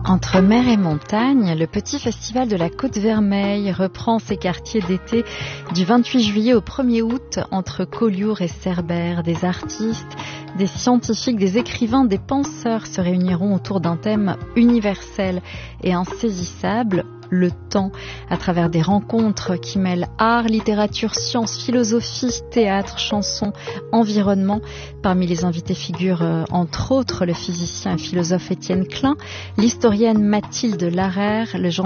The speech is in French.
Entre mer et montagne, le petit festival de la Côte-Vermeille reprend ses quartiers d'été du 28 juillet au 1er août entre Collioure et Cerbère. Des artistes, des scientifiques, des écrivains, des penseurs se réuniront autour d'un thème universel et insaisissable, le temps, à travers des rencontres qui mêlent art, littérature, sciences, philosophie, théâtre, chansons, environnement. Parmi les invités figurent entre autres le physicien et philosophe Étienne Klein, l'historienne Mathilde Larère, le